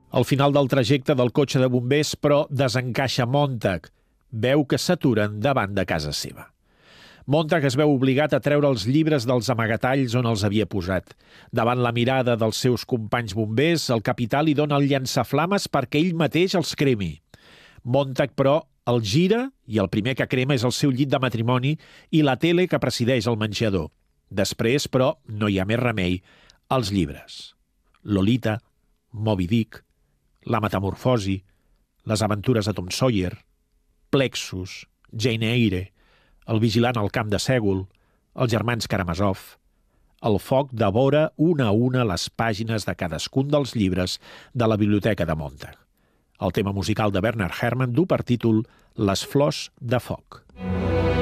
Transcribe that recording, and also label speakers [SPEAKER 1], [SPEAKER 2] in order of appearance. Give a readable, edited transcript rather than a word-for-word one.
[SPEAKER 1] Al final del trajecte del cotxe de bombers, però, desencaixa Montag. Veu que s'aturen davant de casa seva. Montag es veu obligat a treure els llibres dels amagatalls on els havia posat. Davant la mirada dels seus companys bombers, el capità li dona el llançaflames perquè ell mateix els cremi. Montag, però, el gira i el primer que crema és el seu llit de matrimoni i la tele que presideix el menjador. Després, però, no hi ha més remei, els llibres. Lolita, Moby Dick, La metamorfosi, Les aventures de Tom Sawyer, Plexus, Jane Eyre, El vigilant al camp de Sègol, Els germans Karamazov. El foc devora una a una les pàgines de cadascun dels llibres de la biblioteca de Montag. El tema musical de Bernard Herrmann du per títol Les flors de foc.